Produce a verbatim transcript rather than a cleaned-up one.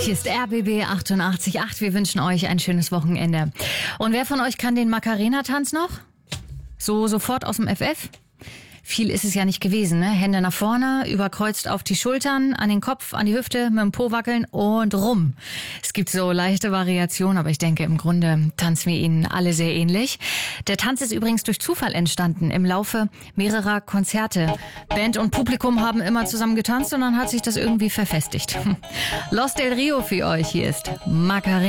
Hier ist R B B achtundachtzig Komma acht. Wir wünschen euch ein schönes Wochenende. Und wer von euch kann den Macarena-Tanz noch? So sofort aus dem F F? Viel ist es ja nicht gewesen, ne? Hände nach vorne, überkreuzt auf die Schultern, an den Kopf, an die Hüfte, mit dem Po wackeln und rum. Es gibt so leichte Variationen, aber ich denke, im Grunde tanzen wir ihnen alle sehr ähnlich. Der Tanz ist übrigens durch Zufall entstanden, im Laufe mehrerer Konzerte. Band und Publikum haben immer zusammen getanzt und dann hat sich das irgendwie verfestigt. Los del Rio für euch, hier ist Macarena.